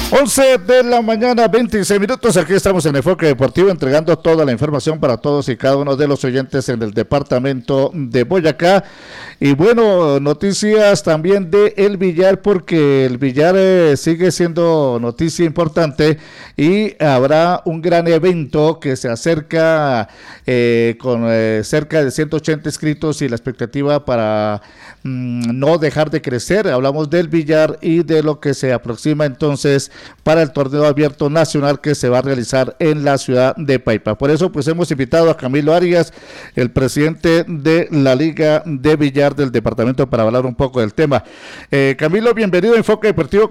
11 de la mañana, 26 minutos. Aquí estamos en Enfoque Deportivo entregando toda la información para todos y cada uno de los oyentes en el departamento de Boyacá. Y bueno, noticias también de El Villar, porque El Villar sigue siendo noticia importante y habrá un gran evento que se acerca con cerca de 180 inscritos y la expectativa para no dejar de crecer. Hablamos del Villar y de lo que se aproxima entonces para el torneo abierto nacional que se va a realizar en la ciudad de Paipa. Por eso pues hemos invitado a Camilo Arias, el presidente de la Liga de Villar del departamento, para hablar un poco del tema. Camilo, bienvenido a Enfoque Deportivo.